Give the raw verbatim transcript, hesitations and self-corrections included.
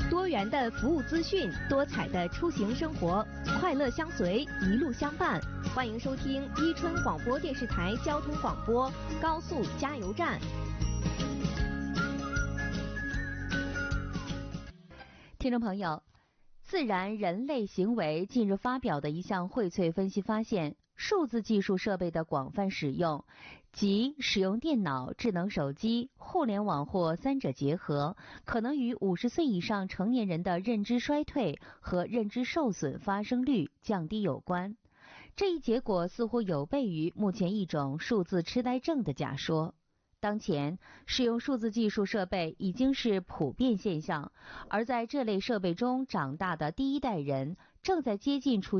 多元的服务资讯，多彩的出行生活，快乐相随，一路相伴。欢迎收听伊春广播电视台交通广播高速加油站。 听众朋友，自然人类行为近日发表的一项荟萃分析发现，数字技术设备的广泛使用，即使用电脑、智能手机、互联网或三者结合，可能与五十岁以上成年人的认知衰退和认知受损发生率降低有关。这一结果似乎有悖于目前一种数字痴呆症的假说。当前，使用数字技术设备已经是普遍现象，而在这类设备中长大的第一代人正在接近出